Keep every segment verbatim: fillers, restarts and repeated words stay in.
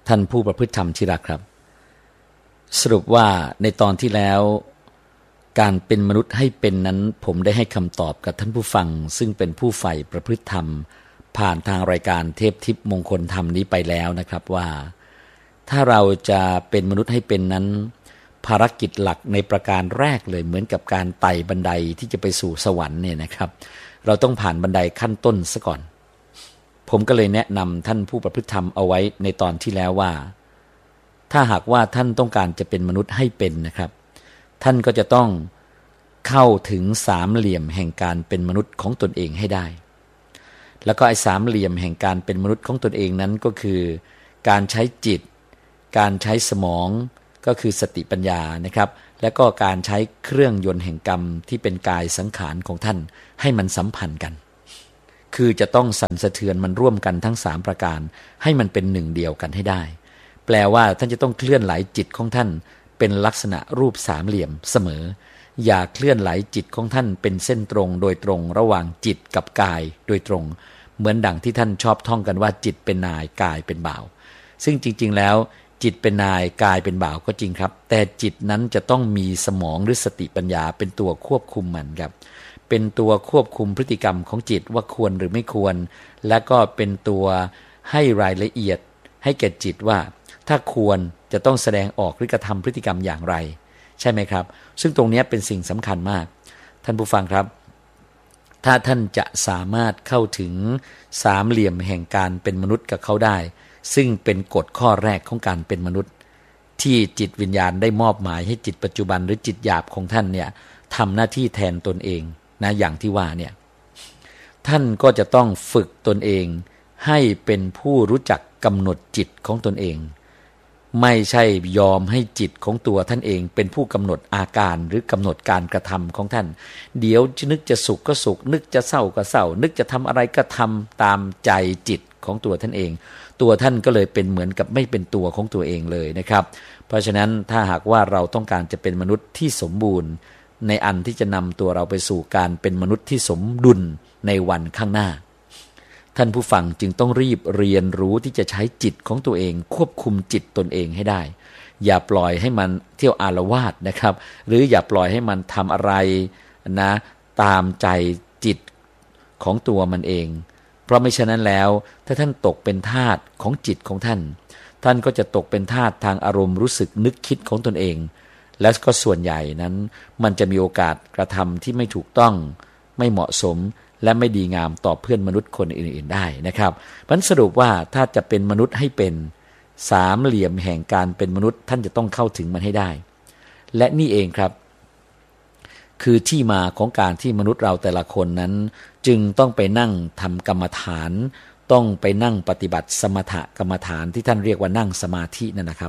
ท่านผู้ประพฤติธรรมที่รักครับสรุปว่าในตอนที่แล้วการเป็นมนุษย์ให้เป็นนั้นผมได้ให้คำตอบกับท่านผู้ฟังซึ่งเป็นผู้ใฝ่ประพฤติธรรมผ่านทางรายการเทพทิพย์มงคลธรรมนี้ไปแล้วนะครับว่าถ้าเราจะเป็นมนุษย์ให้เป็นนั้นภารกิจหลักในประการแรกเลยเหมือนกับการไต่บันไดที่จะไปสู่สวรรค์เนี่ยนะครับเราต้องผ่านบันไดขั้นต้นซะก่อนผมก็เลยแนะนำท่านผู้ประพฤติธรรมเอาไว้ในตอนที่แล้วว่าถ้าหากว่าท่านต้องการจะเป็นมนุษย์ให้เป็นนะครับท่านก็จะต้องเข้าถึงสามเหลี่ยมแห่งการเป็นมนุษย์ของตนเองให้ได้แล้วก็ไอ้สามเหลี่ยมแห่งการเป็นมนุษย์ของตนเองนั้นก็คือการใช้จิตการใช้สมองก็คือสติปัญญานะครับและก็การใช้เครื่องยนต์แห่งกรรมที่เป็นกายสังขารของท่านให้มันสัมพันธ์กันคือจะต้องสั่นสะเทือนมันร่วมกันทั้งสามประการให้มันเป็นหนึ่งเดียวกันให้ได้แปลว่าท่านจะต้องเคลื่อนไหลจิตของท่านเป็นลักษณะรูปสามเหลี่ยมเสมออย่าเคลื่อนไหลจิตของท่านเป็นเส้นตรงโดยตรงระหว่างจิตกับกายโดยตรงเหมือนดังที่ท่านชอบท่องกันว่าจิตเป็นนายกายเป็นบ่าวซึ่งจริงๆแล้วจิตเป็นนายกายเป็นบ่าวก็จริงครับแต่จิตนั้นจะต้องมีสมองหรือสติปัญญาเป็นตัวควบคุมมันครับเป็นตัวควบคุมพฤติกรรมของจิตว่าควรหรือไม่ควรและก็เป็นตัวให้รายละเอียดให้แก่จิตว่าถ้าควรจะต้องแสดงออกหรือกระทำพฤติกรรมอย่างไรใช่ไหมครับซึ่งตรงนี้เป็นสิ่งสำคัญมากท่านผู้ฟังครับถ้าท่านจะสามารถเข้าถึงสามเหลี่ยมแห่งการเป็นมนุษย์กับเขาได้ซึ่งเป็นกฎข้อแรกของการเป็นมนุษย์ที่จิตวิญญาณได้มอบหมายให้จิตปัจจุบันหรือจิตหยาบของท่านเนี่ยทำหน้าที่แทนตนเองนะอย่างที่ว่าเนี่ยท่านก็จะต้องฝึกตนเองให้เป็นผู้รู้จักกำหนดจิตของตนเองไม่ใช่ยอมให้จิตของตัวท่านเองเป็นผู้กำหนดอาการหรือกำหนดการกระทำของท่านเดี๋ยวนึกจะสุขก็สุขนึกจะเศร้าก็เศร้านึกจะทำอะไรก็ทำตามใจจิตของตัวท่านเองตัวท่านก็เลยเป็นเหมือนกับไม่เป็นตัวของตัวเองเลยนะครับเพราะฉะนั้นถ้าหากว่าเราต้องการจะเป็นมนุษย์ที่สมบูรณ์ในอันที่จะนำตัวเราไปสู่การเป็นมนุษย์ที่สมดุลในวันข้างหน้าท่านผู้ฟังจึงต้องรีบเรียนรู้ที่จะใช้จิตของตัวเองควบคุมจิตตนเองให้ได้อย่าปล่อยให้มันเที่ยวอาละวาดนะครับหรืออย่าปล่อยให้มันทำอะไรนะตามใจจิตของตัวมันเองเพราะไม่ฉะนั้นแล้วถ้าท่านตกเป็นทาสของจิตของท่านท่านก็จะตกเป็นทาสทางอารมณ์รู้สึกนึกคิดของตนเองและก็ส่วนใหญ่นั้นมันจะมีโอกาสกระทำที่ไม่ถูกต้องไม่เหมาะสมและไม่ดีงามต่อเพื่อนมนุษย์คนอื่นๆได้นะครับมันสรุปว่าถ้าจะเป็นมนุษย์ให้เป็นสามเหลี่ยมแห่งการเป็นมนุษย์ท่านจะต้องเข้าถึงมันให้ได้และนี่เองครับคือที่มาของการที่มนุษย์เราแต่ละคนนั้นจึงต้องไปนั่งทำกรรมฐานต้องไปนั่งปฏิบัติสมถกรรมฐานที่ท่านเรียกว่านั่งสมาธินั่นนะครับ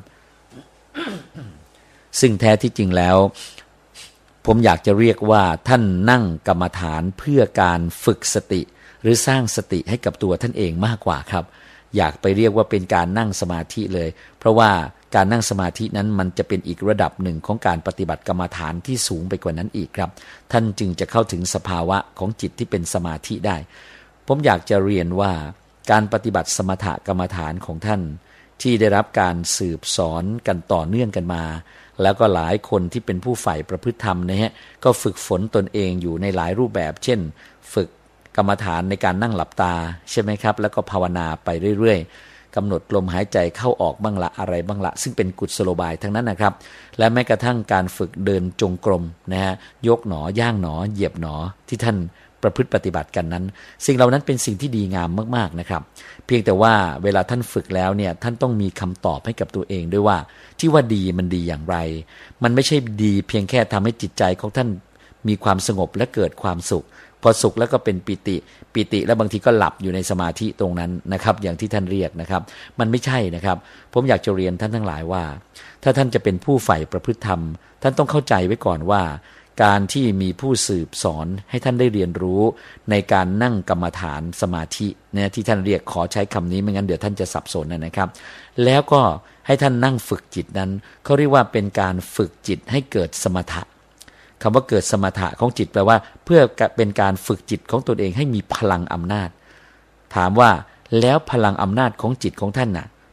ซึ่งแท้ที่จริงแล้วผมอยากจะเรียกว่าท่านนั่งกรรมฐานเพื่อการฝึกสติหรือสร้างสติให้กับตัวท่านเองมากกว่าครับอยากไปเรียกว่าเป็นการนั่งสมาธิเลยเพราะว่าการนั่งสมาธินั้นมันจะเป็นอีกระดับหนึ่งของการปฏิบัติกรรมฐานที่สูงไปกว่านั้นอีกครับท่านจึงจะเข้าถึงสภาวะของจิตที่เป็นสมาธิได้ผมอยากจะเรียนว่าการปฏิบัติสมถกรรมฐานของท่านที่ได้รับการสืบสอนกันต่อเนื่องกันมาแล้วก็หลายคนที่เป็นผู้ใฝ่ประพฤติธรรมนะฮะก็ฝึกฝนตนเองอยู่ในหลายรูปแบบเช่นฝึกกรรมฐานในการนั่งหลับตาใช่ไหมครับแล้วก็ภาวนาไปเรื่อยๆกำหนดลมหายใจเข้าออกบ้างละอะไรบ้างละซึ่งเป็นกุศโลบายทั้งนั้นนะครับและแม้กระทั่งการฝึกเดินจงกรมนะฮะยกหนอย่างหนอเหยียบหนอที่ท่านประพฤติปฏิบัติกันนั้นสิ่งเหล่านั้นเป็นสิ่งที่ดีงามมากๆนะครับเพียงแต่ว่าเวลาท่านฝึกแล้วเนี่ยท่านต้องมีคำตอบให้กับตัวเองด้วยว่าที่ว่าดีมันดีอย่างไรมันไม่ใช่ดีเพียงแค่ทำให้จิตใจของท่านมีความสงบและเกิดความสุขพอสุขแล้วก็เป็นปิติปิติแล้วบางทีก็หลับอยู่ในสมาธิตรงนั้นนะครับอย่างที่ท่านเรียกนะครับมันไม่ใช่นะครับผมอยากจะเรียนท่านทั้งหลายว่าถ้าท่านจะเป็นผู้ใฝ่ประพฤติธรรมท่านต้องเข้าใจไว้ก่อนว่าการที่มีผู้สืบสอนให้ท่านได้เรียนรู้ในการนั่งกรรมฐานสมาธิเนี่ยที่ท่านเรียกขอใช้คำนี้ไม่งั้นเดี๋ยวท่านจะสับสนนะครับแล้วก็ให้ท่านนั่งฝึกจิตนั้นเขาเรียกว่าเป็นการฝึกจิตให้เกิดสมถะคำว่าเกิดสมถะของจิตแปลว่าเพื่อเป็นการฝึกจิตของตนเองให้มีพลังอำนาจถามว่าแล้วพลังอำนาจของจิตของท่านน่ะ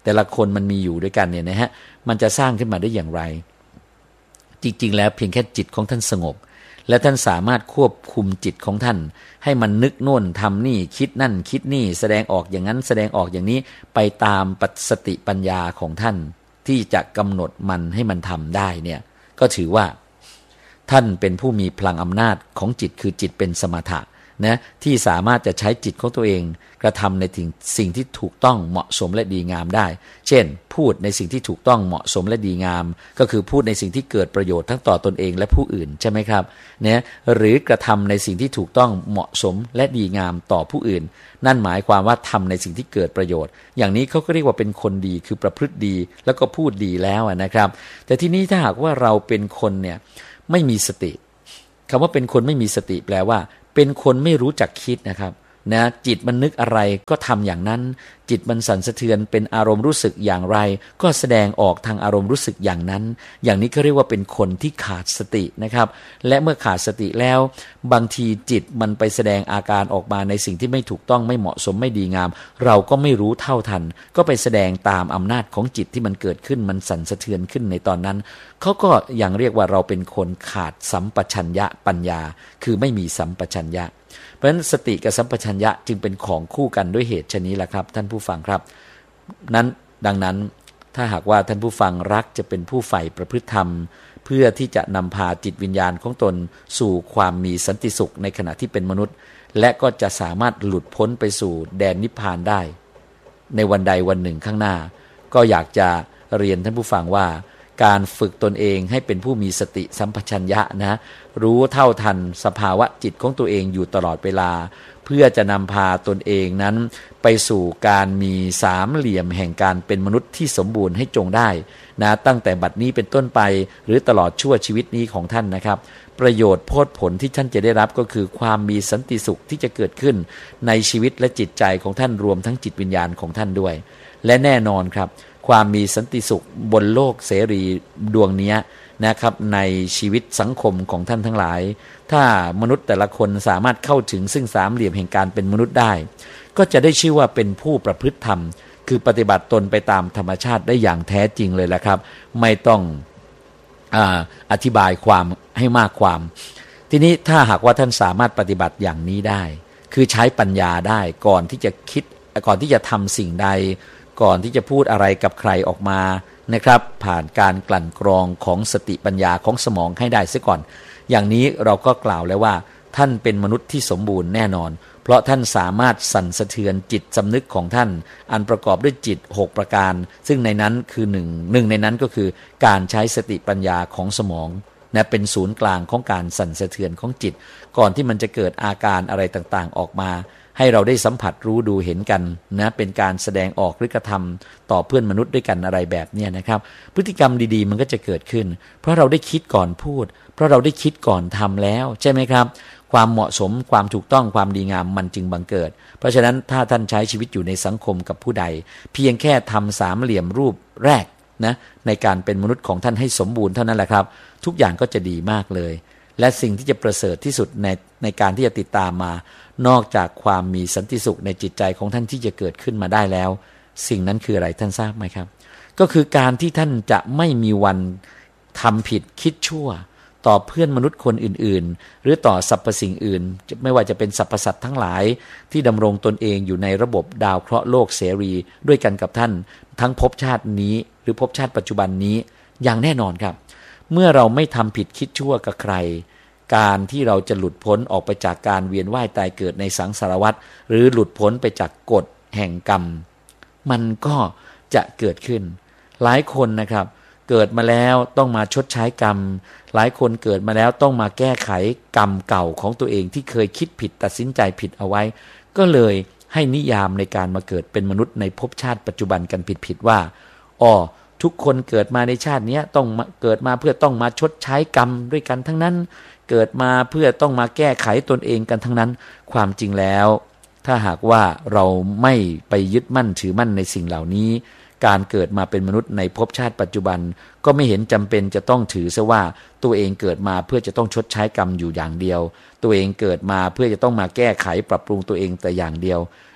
แต่ละคนมันมีอยู่ด้วยกันเนี่ยนะฮะมันจะสร้างขึ้นมาได้อย่างไรจริงๆแล้วเพียงแค่จิตของท่านสงบและท่านสามารถควบคุมจิตของท่านให้มันนึกโน่นทำนี่คิดนั่นคิดนี่แสดงออกอย่างนั้นแสดงออกอย่างนี้ไปตามปัจสติปัญญาของท่านที่จะกำหนดมันให้มันทำได้เนี่ยก็ถือว่าท่านเป็นผู้มีพลังอำนาจของจิตคือจิตเป็นสมถะนะที่สามารถจะใช้จิตของตัวเองกระทำในสิ่งที่ถูกต้องเหมาะสมและดีงามได้เช่นพูดในสิ่งที่ถูกต้องเหมาะสมและดีงามก็คือพูดในสิ่งที่เกิดประโยชน์ทั้งต่อตนเองและผู้อื่นใช่ไหมครับเนี่ยหรือกระทำในสิ่งที่ถูกต้องเหมาะสมและดีงามต่อผู้อื่นนั่นหมายความว่าทำในสิ่งที่เกิดประโยชน์อย่างนี้เขาก็เรียกว่าเป็นคนดีคือประพฤติดีแล้วก็พูดดีแล้วนะครับแต่ที่นี้ถ้าหากว่าเราเป็นคนเนี่ยไม่มีสติคำว่าเป็นคนไม่มีสติแปลว่าเป็นคนไม่รู้จักคิดนะครับนะจิตมันนึกอะไรก็ทำอย่างนั้นจิตมันสั่นสะเทือนเป็นอารมณ์รู้สึกอย่างไรก็แสดงออกทางอารมณ์รู้สึกอย่างนั้นอย่างนี้ก็เรียกว่าเป็นคนที่ขาดสตินะครับและเมื่อขาดสติแล้วบางทีจิตมันไปแสดงอาการออกมาในสิ่งที่ไม่ถูกต้องไม่เหมาะสมไม่ดีงามเราก็ไม่รู้เท่าทันก็ไปแสดงตามอำนาจของจิตที่มันเกิดขึ้นมันสั่นสะเทือนขึ้นในตอนนั้นเขาก็ยังเรียกว่าเราเป็นคนขาดสัมปชัญญะปัญญาคือไม่มีสัมปชัญญะเพราะฉะนั้นสติกับสัมปชัญญะจึงเป็นของคู่กันด้วยเหตุชนี้แหละครับท่านผู้ฟังครับนั้นดังนั้นถ้าหากว่าท่านผู้ฟังรักจะเป็นผู้ใฝ่ประพฤติธรรมเพื่อที่จะนำพาจิตวิญญาณของตนสู่ความมีสันติสุขในขณะที่เป็นมนุษย์และก็จะสามารถหลุดพ้นไปสู่แดนนิพพานได้ในวันใดวันหนึ่งข้างหน้าก็อยากจะเรียนท่านผู้ฟังว่าการฝึกตนเองให้เป็นผู้มีสติสัมปชัญญะนะรู้เท่าทันสภาวะจิตของตัวเองอยู่ตลอดเวลาเพื่อจะนำพาตนเองนั้นไปสู่การมีสามเหลี่ยมแห่งการเป็นมนุษย์ที่สมบูรณ์ให้จงได้นะตั้งแต่บัดนี้เป็นต้นไปหรือตลอดชั่วชีวิตนี้ของท่านนะครับประโยชน์โพธิ์ผลที่ท่านจะได้รับก็คือความมีสันติสุขที่จะเกิดขึ้นในชีวิตและจิตใจของท่านรวมทั้งจิตวิญญาณของท่านด้วยและแน่นอนครับความมีสันติสุขบนโลกเสรีดวงนี้นะครับในชีวิตสังคมของท่านทั้งหลายถ้ามนุษย์แต่ละคนสามารถเข้าถึงซึ่งสามเหลี่ยมแห่งการเป็นมนุษย์ได้ก็จะได้ชื่อว่าเป็นผู้ประพฤติธรรมคือปฏิบัติตนไปตามธรรมชาติได้อย่างแท้จริงเลยแหละครับไม่ต้องอ่าอธิบายความให้มากความทีนี้ถ้าหากว่าท่านสามารถปฏิบัติอย่างนี้ได้คือใช้ปัญญาได้ก่อนที่จะคิดก่อนที่จะทำสิ่งใดก่อนที่จะพูดอะไรกับใครออกมานะครับผ่านการกลั่นกรองของสติปัญญาของสมองให้ได้เสียก่อนอย่างนี้เราก็กล่าวแล้วว่าท่านเป็นมนุษย์ที่สมบูรณ์แน่นอนเพราะท่านสามารถสั่นสะเทือนจิตสำนึกของท่านอันประกอบด้วยจิตหกประการซึ่งในนั้นคือหนึ่งหนึ่งในนั้นก็คือการใช้สติปัญญาของสมองนะเป็นศูนย์กลางของการสั่นสะเทือนของจิตก่อนที่มันจะเกิดอาการอะไรต่างๆออกมาให้เราได้สัมผัสรู้ดูเห็นกันนะเป็นการแสดงออกหรือกระทำต่อเพื่อนมนุษย์ด้วยกันอะไรแบบนี้นะครับพฤติกรรมดีๆมันก็จะเกิดขึ้นเพราะเราได้คิดก่อนพูดเพราะเราได้คิดก่อนทำแล้วใช่ไหมครับความเหมาะสมความถูกต้องความดีงามมันจึงบังเกิดเพราะฉะนั้นถ้าท่านใช้ชีวิตอยู่ในสังคมกับผู้ใดเพียงแค่ทำสามเหลี่ยมรูปแรกนะในการเป็นมนุษย์ของท่านให้สมบูรณ์เท่านั้นแหละครับทุกอย่างก็จะดีมากเลยและสิ่งที่จะประเสริฐที่สุดในในการที่จะติดตามมานอกจากความมีสันติสุขในจิตใจของท่านที่จะเกิดขึ้นมาได้แล้วสิ่งนั้นคืออะไรท่านทราบไหมครับก็คือการที่ท่านจะไม่มีวันทำผิดคิดชั่วต่อเพื่อนมนุษย์คนอื่นๆหรือต่อสรรพสิ่งอื่นไม่ว่าจะเป็นสรรพสัตว์ทั้งหลายที่ดำรงตนเองอยู่ในระบบดาวเคราะห์โลกเสรีด้วยกันกับท่านทั้งภพชาตินี้หรือภพชาติปัจจุบันนี้อย่างแน่นอนครับเมื่อเราไม่ทำผิดคิดชั่วกับใครการที่เราจะหลุดพ้นออกไปจากการเวียนว่ายตายเกิดในสังสารวัฏหรือหลุดพ้นไปจากกฎแห่งกรรมมันก็จะเกิดขึ้นหลายคนนะครับเกิดมาแล้วต้องมาชดใช้กรรมหลายคนเกิดมาแล้วต้องมาแก้ไขกรรมเก่าของตัวเองที่เคยคิดผิดตัดสินใจผิดเอาไว้ก็เลยให้นิยามในการมาเกิดเป็นมนุษย์ในภพชาติปัจจุบันกันผิดๆว่าอ๋อทุกคนเกิดมาในชาตินี้ต้องเกิดมาเพื่อต้องมาชดใช้กรรมด้วยกันทั้งนั้นเกิดมาเพื่อต้องมาแก้ไขตนเองกันทั้งนั้นความจริงแล้วถ้าหากว่าเราไม่ไปยึดมั่นถือมั่นในสิ่งเหล่านี้การเกิดมาเป็นมนุษย์ในภพชาติปัจจุบันก็ไม่เห็นจำเป็นจะต้องถือซะว่าตัวเองเกิดมาเพื่อจะต้องชดใช้กรรมอยู่อย่างเดียวตัวเองเกิดมาเพื่อจะต้องมาแก้ไขปรับปรุงตัวเองแต่อย่างเดียว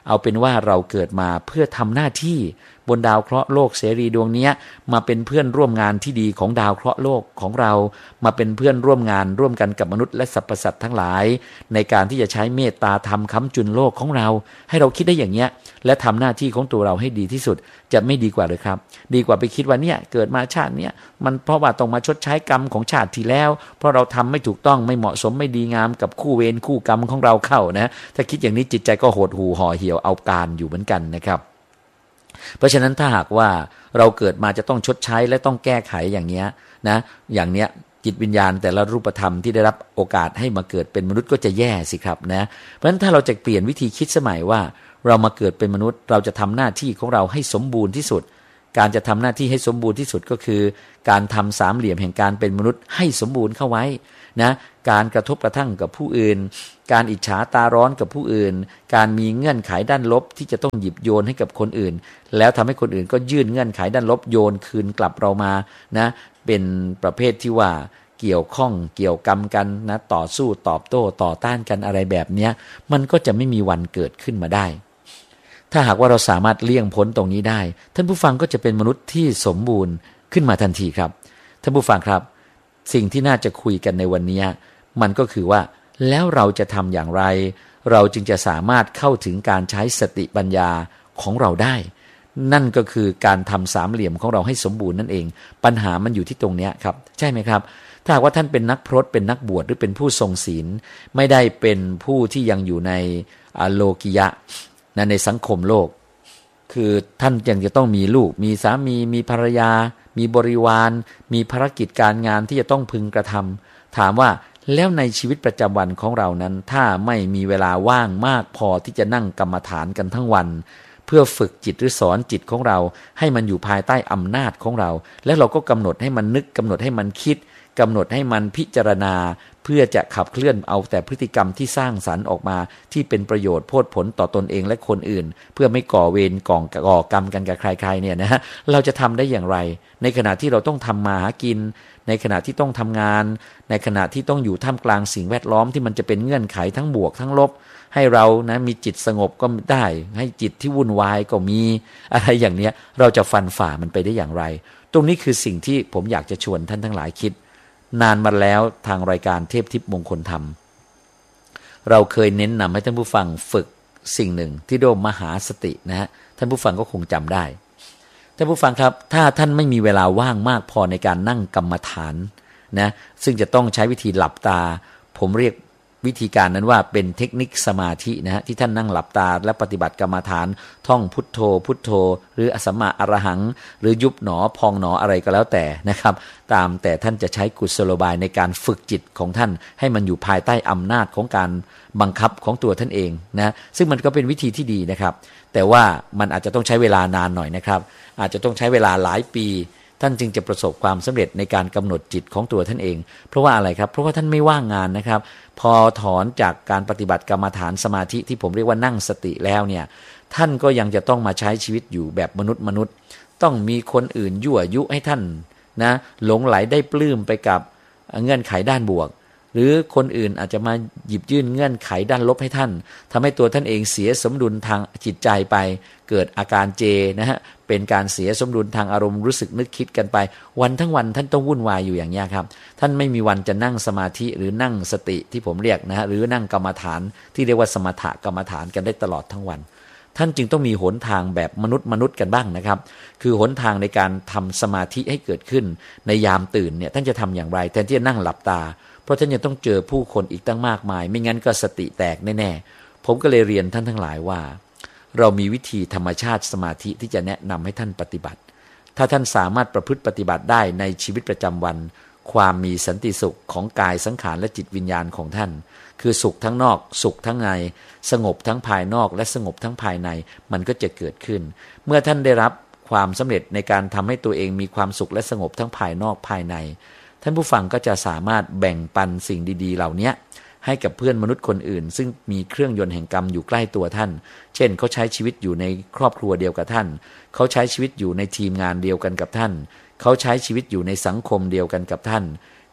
เอาเป็นว่าเราเกิดมาเพื่อทำหน้าที่บนดาวเคราะห์โลกเสรีดวงนี้มาเป็นเพื่อนร่วมงานที่ดีของดาวเคราะห์โลกของเรามาเป็นเพื่อนร่วมงานร่วมกันกับมนุษย์และสรรพสัตว์ทั้งหลายในการที่จะใช้เมตตาธรรมค้ำจุนโลกของเราให้เราคิดได้อย่างเนี้ยและทำหน้าที่ของตัวเราให้ดีที่สุดจะไม่ดีกว่าหรือครับดีกว่าไปคิดว่าเนี่ยเกิดมาชาติเนี้ยมันเพราะว่าต้องมาชดใช้กรรมของชาติที่แล้วเพราะเราทำไม่ถูกต้องไม่เหมาะสมไม่ดีงามกับคู่เวรคู่กรรมของเราเข้านะถ้าคิดอย่างนี้จิตใจก็โหดหู่ห่อเหี่ยวเอาการอยู่เหมือนกันนะครับเพราะฉะนั้นถ้าหากว่าเราเกิดมาจะต้องชดใช้และต้องแก้ไขอย่างเนี้ยนะอย่างเนี้ยจิตวิญญาณแต่ละรูปธรรมที่ได้รับโอกาสให้มาเกิดเป็นมนุษย์ก็จะแย่สิครับนะเพราะฉะนั้นถ้าเราจะเปลี่ยนวิธีคิดสมัยว่าเรามาเกิดเป็นมนุษย์เราจะทำหน้าที่ของเราให้สมบูรณ์ที่สุดการจะทำหน้าที่ให้สมบูรณ์ที่สุดก็คือการทำสามเหลี่ยมแห่งการเป็นมนุษย์ให้สมบูรณ์เข้าไว้นะการกระทบกระทั่งกับผู้อื่นการอิจฉาตาร้อนกับผู้อื่นการมีเงื่อนไขด้านลบที่จะต้องหยิบโยนให้กับคนอื่นแล้วทำให้คนอื่นก็ยื่นเงื่อนไขด้านลบโยนคืนกลับเรามานะเป็นประเภทที่ว่าเกี่ยวข้องเกี่ยวกรรมกันนะต่อสู้ตอบโต้ต่อต้านกันอะไรแบบเนี้ยมันก็จะไม่มีวันเกิดขึ้นมาได้ถ้าหากว่าเราสามารถเลี่ยงพ้นตรงนี้ได้ท่านผู้ฟังก็จะเป็นมนุษย์ที่สมบูรณ์ขึ้นมาทันทีครับท่านผู้ฟังครับสิ่งที่น่าจะคุยกันในวันนี้มันก็คือว่าแล้วเราจะทำอย่างไรเราจึงจะสามารถเข้าถึงการใช้สติปัญญาของเราได้นั่นก็คือการทำสามเหลี่ยมของเราให้สมบูรณ์นั่นเองปัญหามันอยู่ที่ตรงนี้ครับใช่ไหมครับถ้าหากว่าท่านเป็นนักพรตเป็นนักบวชหรือเป็นผู้ทรงศีลไม่ได้เป็นผู้ที่ยังอยู่ในโลกิยะนะในสังคมโลกคือท่านยังจะต้องมีลูกมีสามีมีภรรยามีบริวารมีภารกิจการงานที่จะต้องพึงกระทำถามว่าแล้วในชีวิตประจำวันของเรานั้นถ้าไม่มีเวลาว่างมากพอที่จะนั่งกรรมฐานกันทั้งวันเพื่อฝึกจิตหรือสอนจิตของเราให้มันอยู่ภายใต้อำนาจของเราแล้วเราก็กำหนดให้มันนึกกำหนดให้มันคิดกำหนดให้มันพิจารณาเพื่อจะขับเคลื่อนเอาแต่พฤติกรรมที่สร้างสรรค์ออกมาที่เป็นประโยชน์โพดผลต่อตนเองและคนอื่นเพื่อไม่ก่อเวรก่อก่อกรรมกันกับใครๆเนี่ยนะฮะเราจะทำได้อย่างไรในขณะที่เราต้องทำมาหากินในขณะที่ต้องทำงานในขณะที่ต้องอยู่ท่ามกลางสิ่งแวดล้อมที่มันจะเป็นเงื่อนไขทั้งบวกทั้งลบให้เรานะมีจิตสงบก็ได้ให้จิตที่วุ่นวายก็มีอะไรอย่างเนี้ยเราจะฟันฝ่ามันไปได้อย่างไรตรงนี้คือสิ่งที่ผมอยากจะชวนท่านทั้งหลายคิดนานมาแล้วทางรายการเทพทิพย์มงคลธรรมเราเคยเน้นนำให้ท่านผู้ฟังฝึกสิ่งหนึ่งที่เรียกว่ามหาสตินะฮะท่านผู้ฟังก็คงจำได้ท่านผู้ฟังครับถ้าท่านไม่มีเวลาว่างมากพอในการนั่งกรรมฐานนะซึ่งจะต้องใช้วิธีหลับตาผมเรียกวิธีการนั้นว่าเป็นเทคนิคสมาธินะฮะที่ท่านนั่งหลับตาและปฏิบัติกรรมฐานท่องพุทโธพุทโธหรืออสัมมาอรหังหรือยุบหนอพองหนออะไรก็แล้วแต่นะครับตามแต่ท่านจะใช้กุศโลบายในการฝึกจิตของท่านให้มันอยู่ภายใต้อำนาจของการบังคับของตัวท่านเองนะซึ่งมันก็เป็นวิธีที่ดีนะครับแต่ว่ามันอาจจะต้องใช้เวลานานหน่อยนะครับอาจจะต้องใช้เวลาหลายปีท่านจึงจะประสบความสำเร็จในการกำหนดจิตของตัวท่านเองเพราะว่าอะไรครับเพราะว่าท่านไม่ว่างงานนะครับพอถอนจากการปฏิบัติกรรมฐานสมาธิที่ผมเรียกว่านั่งสติแล้วเนี่ยท่านก็ยังจะต้องมาใช้ชีวิตอยู่แบบมนุษย์มนุษย์ต้องมีคนอื่นยั่วยุให้ท่านนะหลงไหลได้ปลื้มไปกับเงื่อนไขด้านบวกหรือคนอื่นอาจจะมาหยิบยื่นเงื่อนไขด้านลบให้ท่านทำให้ตัวท่านเองเสียสมดุลทางจิตใจไปเกิดอาการเจนะฮะเป็นการเสียสมดุลทางอารมณ์รู้สึกนึกคิดกันไปวันทั้งวันท่านต้องวุ่นวายอยู่อย่างนี้ครับท่านไม่มีวันจะนั่งสมาธิหรือนั่งสติที่ผมเรียกนะฮะหรือนั่งกรรมฐานที่เรียกว่าสมถะกรรมฐานกันได้ตลอดทั้งวันท่านจึงต้องมีหนทางแบบมนุษย์มนุษย์กันบ้างนะครับคือหนทางในการทำสมาธิให้เกิดขึ้นในยามตื่นเนี่ยท่านจะทำอย่างไรแทนที่จะนั่งหลับตาเพราะท่านยังต้องเจอผู้คนอีกตั้งมากมายไม่งั้นก็สติแตกแน่ๆผมก็เลยเรียนท่านทั้งหลายว่าเรามีวิธีธรรมชาติสมาธิที่จะแนะนำให้ท่านปฏิบัติถ้าท่านสามารถประพฤติปฏิบัติได้ในชีวิตประจำวันความมีสันติสุขของกายสังขารและจิตวิญญาณของท่านคือสุขทั้งนอกสุขทั้งในสงบทั้งภายนอกและสงบทั้งภายในมันก็จะเกิดขึ้นเมื่อท่านได้รับความสำเร็จในการทำให้ตัวเองมีความสุขและสงบทั้งภายนอกภายในท่านผู้ฟังก็จะสามารถแบ่งปันสิ่งดีๆเหล่านี้ให้กับเพื่อนมนุษย์คนอื่นซึ่งมีเครื่องยนต์แห่งกรรมอยู่ใกล้ตัวท่านเช่นเขาใช้ชีวิตอยู่ในครอบครัวเดียวกับท่านเขาใช้ชีวิตอยู่ในทีมงานเดียวกันกับท่านเขาใช้ชีวิตอยู่ในสังคมเดียวกันกับท่าน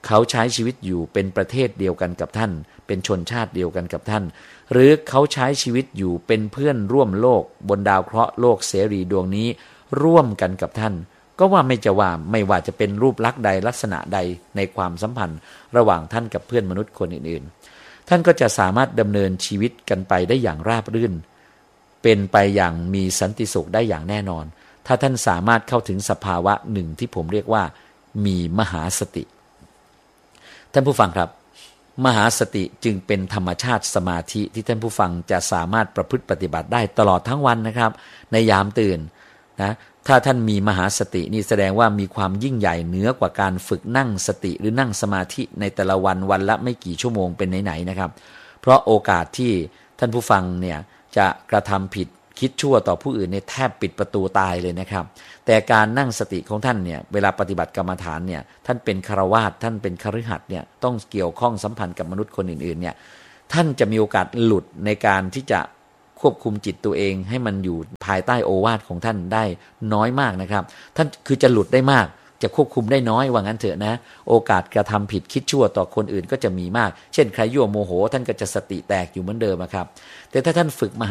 เขาใช้ชีวิตอยู่เป็นประเทศเดียวกันกับท่านเป็นชนชาติเดียวกันกับท่านหรือเขาใช้ชีวิตอยู่เป็นเพื่อนร่วมโลกบนดาวเคราะห์โลกเสรีดวงนี้ร่วมกันกับท่านก็ว่าไม่จะว่าไม่ว่าจะเป็นรูปลักษณ์ใดลักษณะใดในความสัมพันธ์ระหว่างท่านกับเพื่อนมนุษย์คนอื่นๆท่านก็จะสามารถดำเนินชีวิตกันไปได้อย่างราบรื่นเป็นไปอย่างมีสันติสุขได้อย่างแน่นอนถ้าท่านสามารถเข้าถึงสภาวะหนึ่งที่ผมเรียกว่ามีมหาสติท่านผู้ฟังครับมหาสติจึงเป็นธรรมชาติสมาธิที่ท่านผู้ฟังจะสามารถประพฤติปฏิบัติได้ตลอดทั้งวันนะครับในยามตื่นนะถ้าท่านมีมหาสตินี่แสดงว่ามีความยิ่งใหญ่เหนือกว่าการฝึกนั่งสติหรือนั่งสมาธิในแต่ละวันวันละไม่กี่ชั่วโมงเป็นไหนๆนะครับเพราะโอกาสที่ท่านผู้ฟังเนี่ยจะกระทำผิดคิดชั่วต่อผู้อื่นเนี่ยแทบปิดประตูตายเลยนะครับแต่การนั่งสติของท่านเนี่ยเวลาปฏิบัติกรรมฐานเนี่ยท่านเป็นฆราวาสท่านเป็นคฤหัสถ์เนี่ยต้องเกี่ยวข้องสัมพันธ์กับมนุษย์คนอื่นๆเนี่ยท่านจะมีโอกาสหลุดในการที่จะควบคุมจิตตัวเองให้มันอยู่ภายใต้โอวาทของท่านได้น้อยมากนะครับท่านคือจะหลุดได้มากจะควบคุมได้น้อยว่างั้นเถอะนะโอกาสกระทำผิดคิดชั่วต่อคนอื่นก็จะมีมากเช่นใครยั่วโมโหท่านก็จะสติแตกอยู่เหมือนเดิมครับแต่ถ้าท่านฝึกมหา